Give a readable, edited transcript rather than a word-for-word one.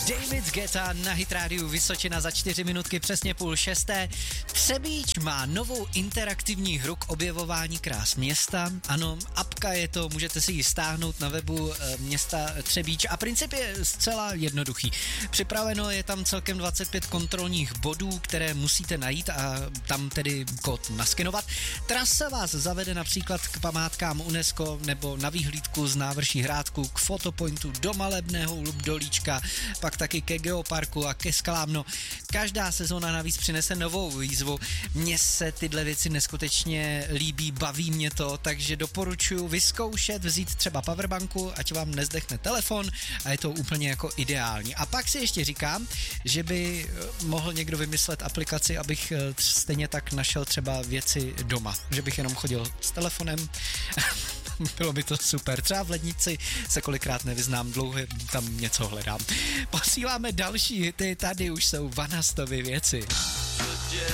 David Guetta na Hit Radio Vysočina za 4 minutky, přesně 5:30. Třebíč má novou interaktivní hru k objevování krás města. Ano, apka je to, můžete si ji stáhnout na webu města Třebíč a princip je zcela jednoduchý. Připraveno je tam celkem 25 kontrolních bodů, které musíte najít a tam tedy kód naskenovat. Trasa vás zavede například k památkám UNESCO nebo na výhlídku z návrší Hrádku, k fotopointu do Malebného do Líčka, pak taky ke Geoparku a ke skalám. No, každá sezóna navíc přinese novou výzvu. Mně se tyhle věci neskutečně líbí, baví mě to, takže doporučuji vyzkoušet, vzít třeba powerbanku, ať vám nezdechne telefon a je to úplně jako ideální. A pak si ještě říkám, že by mohl někdo vymyslet aplikaci, abych stejně tak našel třeba věci doma, že bych jenom chodil s telefonem. Bylo by to super. Třeba v lednici se kolikrát nevyznám, dlouho tam něco hledám. Posíláme další hity, tady už jsou Vanastovy věci.